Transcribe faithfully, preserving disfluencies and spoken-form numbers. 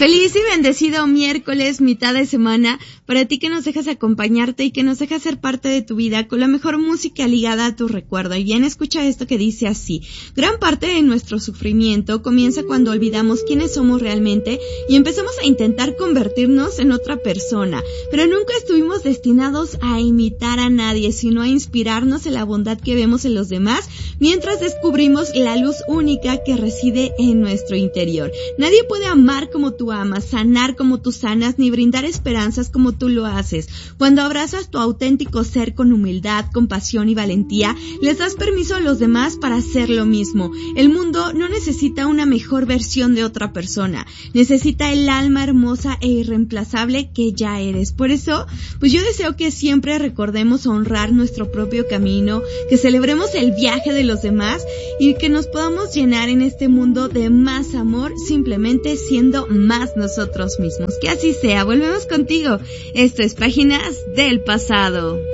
Feliz y bendecido miércoles, mitad de semana, para ti que nos dejas acompañarte y que nos dejas ser parte de tu vida con la mejor música ligada a tu recuerdo. Y bien, escucha esto que dice así: gran parte de nuestro sufrimiento comienza cuando olvidamos quiénes somos realmente y empezamos a intentar convertirnos en otra persona, pero nunca estuvimos destinados a imitar a nadie, sino a inspirarnos en la bondad que vemos en los demás mientras descubrimos la luz única que reside en nuestro interior. Nadie puede amar como tú amas, sanar como tú sanas, ni brindar esperanzas como tú lo haces. Cuando abrazas tu auténtico ser con humildad, compasión y valentía, les das permiso a los demás para hacer lo mismo. El mundo no necesita una mejor versión de otra persona, necesita el alma hermosa e irreemplazable que ya eres. Por eso, pues yo deseo que siempre recordemos honrar nuestro propio camino, que celebremos el viaje de los demás y que nos podamos llenar en este mundo de más amor, simplemente siendo más nosotros mismos. Que así sea. Volvemos contigo. Esto es Páginas del Pasado.